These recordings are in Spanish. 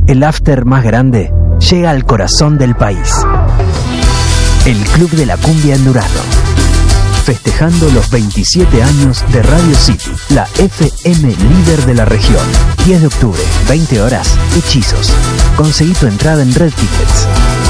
el after más grande llega al corazón del país. El Club de la Cumbia en Durazno. Festejando los 27 años de Radio City, la FM líder de la región. 10 de octubre, 20 horas, Hechizos. Conseguí tu entrada en Red Tickets.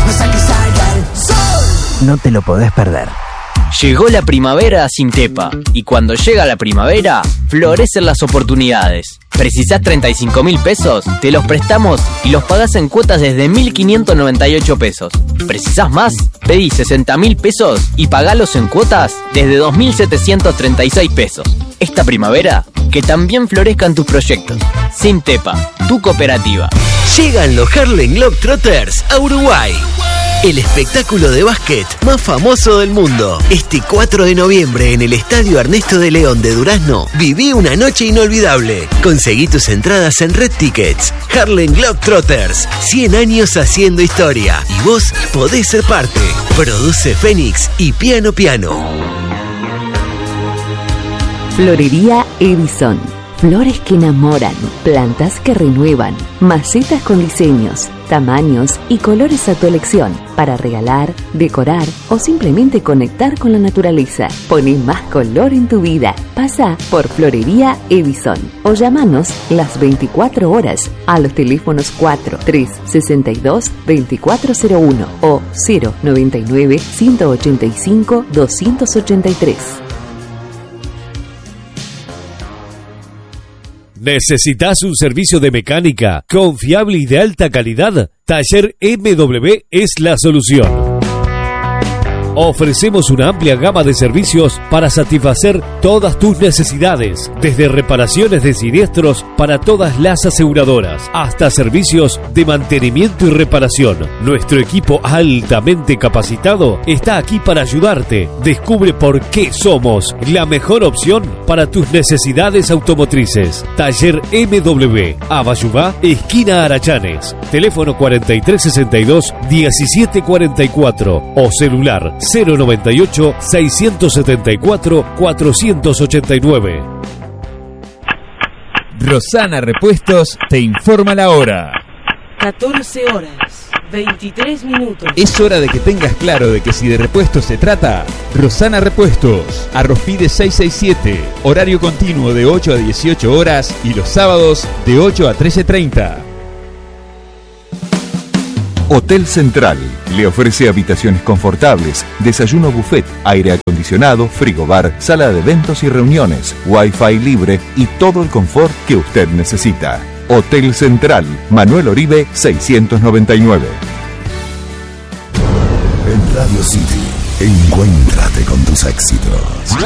No te lo podés perder. Llegó la primavera a Sintepa, y cuando llega la primavera, florecen las oportunidades. ¿Precisás 35.000 pesos? Te los prestamos y los pagás en cuotas desde 1.598 pesos. ¿Precisás más? Pedí 60.000 pesos y pagalos en cuotas desde 2.736 pesos. Esta primavera, que también florezcan tus proyectos. Sintepa, tu cooperativa. Llegan los Harlem Globetrotters a Uruguay. El espectáculo de básquet más famoso del mundo. Este 4 de noviembre en el Estadio Ernesto de León de Durazno, viví una noche inolvidable. Conseguí tus entradas en Red Tickets. Harlem Globetrotters, 100 años haciendo historia. Y vos podés ser parte. Produce Fénix y Piano Piano. Florería Edison. Flores que enamoran, plantas que renuevan, macetas con diseños, tamaños y colores a tu elección para regalar, decorar o simplemente conectar con la naturaleza. Poné más color en tu vida. Pasa por Florería Edison o llamanos las 24 horas a los teléfonos 4362-2401 o 099-185-283. ¿Necesitas un servicio de mecánica confiable y de alta calidad? Taller MW es la solución. Ofrecemos una amplia gama de servicios para satisfacer todas tus necesidades, desde reparaciones de siniestros para todas las aseguradoras, hasta servicios de mantenimiento y reparación. Nuestro equipo altamente capacitado está aquí para ayudarte. Descubre por qué somos la mejor opción para tus necesidades automotrices. Taller MW, Abayubá, esquina Arachanes. Teléfono 4362-1744 o celular 098-674-489. Rosana Repuestos te informa la hora. 14 horas, 23 minutos. Es hora de que tengas claro de que si de repuestos se trata, Rosana Repuestos. Arrospide 667, horario continuo de 8 a 18 horas y los sábados de 8 a 13:30. Hotel Central le ofrece habitaciones confortables, desayuno buffet, aire acondicionado, frigobar, sala de eventos y reuniones, wifi libre y todo el confort que usted necesita. Hotel Central, Manuel Oribe 699. En Radio City, encuéntrate con tus éxitos.